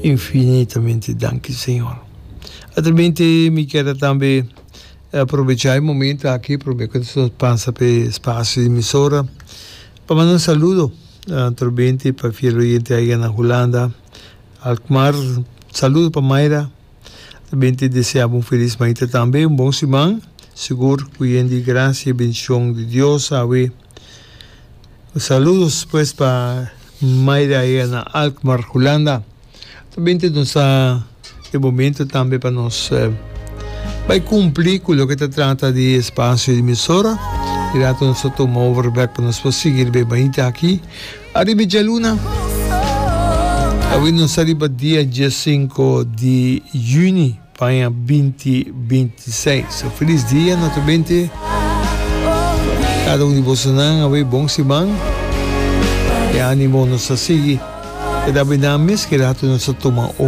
Infinitamente danke, Senhor. Atravamente me quero também aproveitar o momento aqui para ver quando você passa para o espaço de emissora para mandar um saludo atravamente para o filho aí na Holanda, Alkmaar, saludo para Mayra. Atravamente desejamos feliz Maita também, bom semana, seguro que de graça e bendição de Deus, sabe? Saludos pues para Mayra aí na Alkmaar, Holanda. Atravamente no momento também para nós vai cumprir com o que se trata de espaço de emissora. Direto nós tomamos overback para nós seguir bem aqui. Arriba a luna. Hoje nós arriba dia 5 de junho para 2026. Feliz dia, naturalmente. Cada um de vocês hoje bom semana. E ânimo nos a seguir. E da bem na mês que direto nós tomamos